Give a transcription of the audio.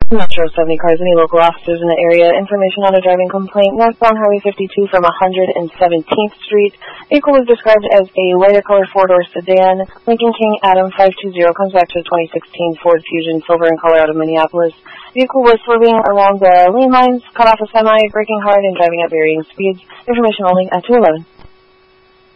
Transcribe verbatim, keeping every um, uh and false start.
Metro seventy cars, any local officers in the area. Information on a driving complaint northbound Highway fifty-two from one hundred seventeenth Street. Vehicle was described as a lighter color four-door sedan. Lincoln King Adam five two zero comes back to a twenty sixteen Ford Fusion silver in color out of Minneapolis. Vehicle was swerving along the lane lines, cut off a semi, braking hard and driving at varying speeds. Information only at two eleven.